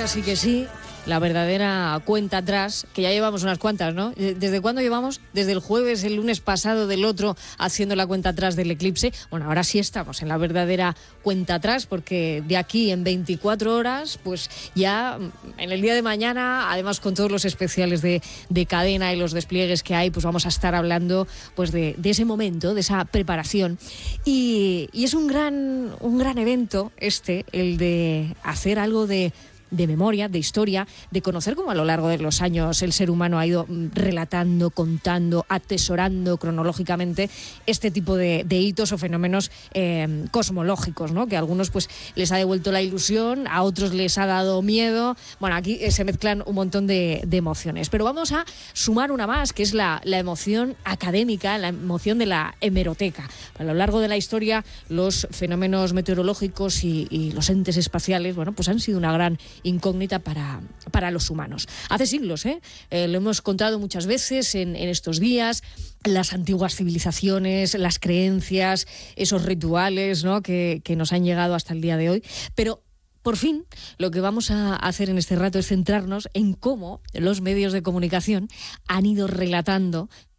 ahora sí que sí, la verdadera cuenta atrás, que ya llevamos unas cuantas, ¿no? ¿Desde cuándo llevamos? Desde el jueves, el lunes pasado del otro, haciendo la cuenta atrás del eclipse. Bueno, ahora sí estamos en la verdadera cuenta atrás, porque de aquí en 24 horas, pues ya en el día de mañana, además con todos los especiales de cadena y los despliegues que hay, pues vamos a estar hablando pues de ese momento, de esa preparación. Y es un gran evento el de hacer algo de memoria, de historia, de conocer cómo a lo largo de los años el ser humano ha ido relatando, contando, atesorando cronológicamente este tipo de hitos o fenómenos cosmológicos, ¿no? Que a algunos pues les ha devuelto la ilusión, a otros les ha dado miedo. Bueno, aquí se mezclan un montón de emociones. Pero vamos a sumar una más, que es la emoción académica, la emoción de la hemeroteca. A lo largo de la historia, los fenómenos meteorológicos y los entes espaciales, bueno, pues han sido una gran incógnita para los humanos. Hace siglos, lo hemos contado muchas veces en estos días, las antiguas civilizaciones, las creencias, esos rituales, ¿no? que nos han llegado hasta el día de hoy. Pero por fin, lo que vamos a hacer en este rato es centrarnos en cómo los medios de comunicación han ido relatando